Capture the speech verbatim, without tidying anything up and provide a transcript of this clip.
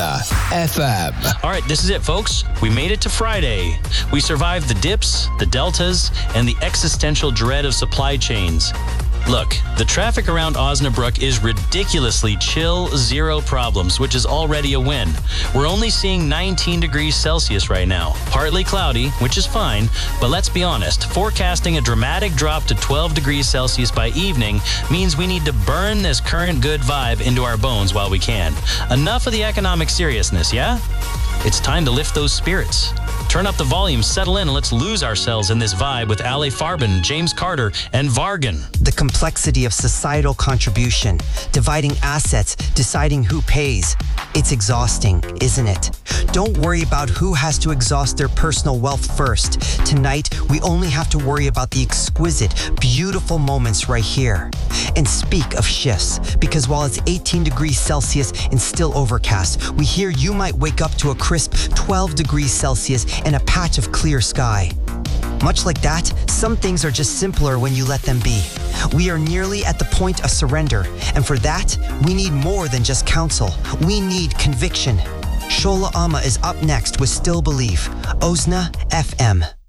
F M. All right, this is it, folks. We made it to Friday. We survived the dips, the deltas, and the existential dread of supply chains. Look, the traffic around Osnabrück is ridiculously chill, zero problems, which is already a win. We're only seeing nineteen degrees Celsius right now. Partly cloudy, which is fine, but let's be honest, forecasting a dramatic drop to twelve degrees Celsius by evening means we need to burn this current good vibe into our bones while we can. Enough of the economic seriousness, yeah? It's time to lift those spirits. Turn up the volume, settle in, and let's lose ourselves in this vibe with Ale Farben, James Carter, and Vargan. The complexity of societal contribution, dividing assets, deciding who pays. It's exhausting, isn't it? Don't worry about who has to exhaust their personal wealth first. Tonight, we only have to worry about the exquisite, beautiful moments right here. And speak of shifts, because while it's eighteen degrees Celsius and still overcast, we hear you might wake up to a crisp twelve degrees Celsius and a patch of clear sky. Much like that, some things are just simpler when you let them be. We are nearly at the point of surrender, and for that, we need more than just counsel. We need conviction. Shola Ama is up next with Still Believe. Osna F M.